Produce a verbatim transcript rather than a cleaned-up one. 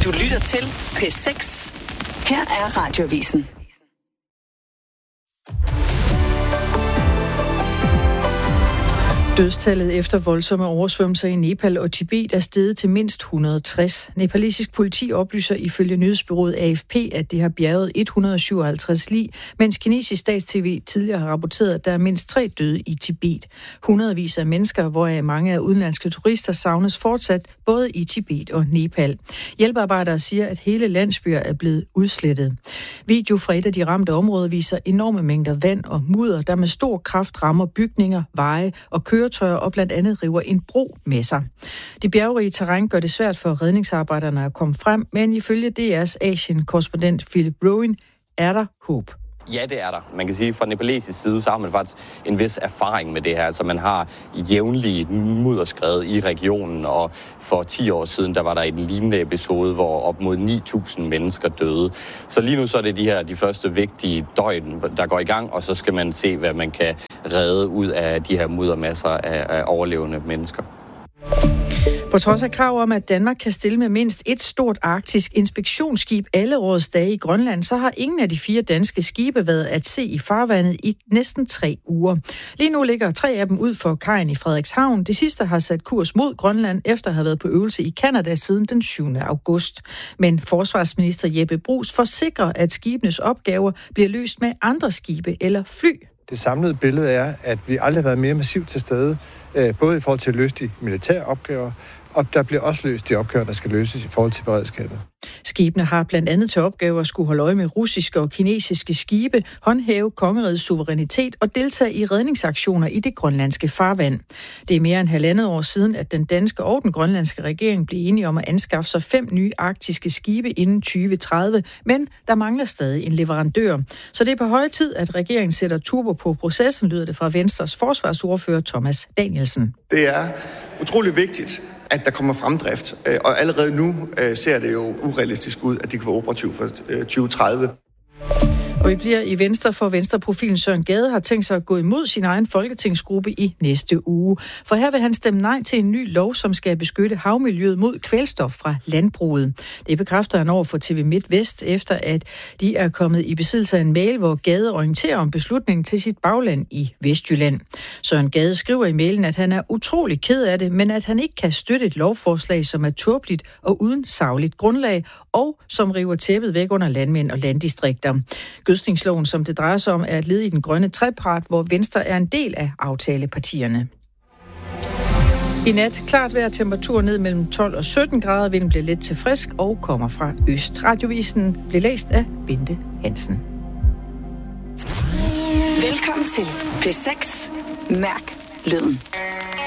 Du lytter til P seks. Her er Radioavisen. Dødstallet efter voldsomme oversvømmelser i Nepal og Tibet er steget til mindst et hundrede og tres. Nepalesisk politi oplyser ifølge nyhedsbureauet A F P, at det har bjerget et hundrede og syvoghalvtreds lig, mens kinesisk stats-tv tidligere har rapporteret, at der er mindst tre døde i Tibet. Hundredvis af mennesker, hvoraf mange af udenlandske turister, savnes fortsat både i Tibet og Nepal. Hjælpearbejdere siger, at hele landsbyer er blevet udslettet. Video fra et af de ramte områder viser enorme mængder vand og mudder, der med stor kraft rammer bygninger, veje og køretøjer og blandt andet river en bro med sig. Det bjergrige terræn gør det svært for redningsarbejderne at komme frem, men ifølge D R's Asien-korrespondent Philip Rowan er der håb. Ja, det er der. Man kan sige, at fra nepalesisk side, så har man faktisk en vis erfaring med det her. Altså man har jævnlige mudderskred i regionen, og for ti år siden, der var der en lignende episode, hvor op mod ni tusind mennesker døde. Så lige nu så er det de her de første vigtige døgn, der går i gang, og så skal man se, hvad man kan redde ud af de her muddermasser af, af overlevende mennesker. På trods af krav om, at Danmark kan stille med mindst et stort arktisk inspektionsskib alle årets dage i Grønland, så har ingen af de fire danske skibe været at se i farvandet i næsten tre uger. Lige nu ligger tre af dem ud for kajen i Frederikshavn. Det sidste har sat kurs mod Grønland efter at have været på øvelse i Canada siden den syvende august. Men forsvarsminister Jeppe Bruus forsikrer, at skibenes opgaver bliver løst med andre skibe eller fly. Det samlede billede er, at vi aldrig har været mere massivt til stede, både i forhold til at løse de militære opgaver, og der bliver også løst de opgaver, der skal løses i forhold til beredskabet. Skibene har blandt andet til opgave at skulle holde øje med russiske og kinesiske skibe, håndhæve kongerigets suverænitet og deltage i redningsaktioner i det grønlandske farvand. Det er mere end halvandet år siden, at den danske og den grønlandske regering blev enige om at anskaffe sig fem nye arktiske skibe inden tyve tredive, men der mangler stadig en leverandør. Så det er på høje tid, at regeringen sætter turbo på processen, lyder det fra Venstres forsvarsordfører Thomas Danielsen. Det er utrolig vigtigt, at der kommer fremdrift. Og allerede nu ser det jo urealistisk ud, at det kan være operativt for tyve tredive. Og vi bliver i Venstre, for Venstreprofilen Søren Gade har tænkt sig at gå imod sin egen folketingsgruppe i næste uge. For her vil han stemme nej til en ny lov, som skal beskytte havmiljøet mod kvælstof fra landbruget. Det bekræfter han over for T V MidtVest, efter at de er kommet i besiddelse af en mail, hvor Gade orienterer om beslutningen til sit bagland i Vestjylland. Søren Gade skriver i mailen, at han er utrolig ked af det, men at han ikke kan støtte et lovforslag, som er tåbeligt og uden sagligt grundlag, og som river tæppet væk under landmænd og landdistrikter. Gødskningsloven, som det drejer sig om, er et led i den grønne trepart, hvor Venstre er en del af aftalepartierne. I nat klart vejr, temperatur ned mellem tolv og sytten grader, vinden bliver let til frisk og kommer fra øst. Radiovisen blev læst af Bente Hansen. Velkommen til P seks. Mærk lyden.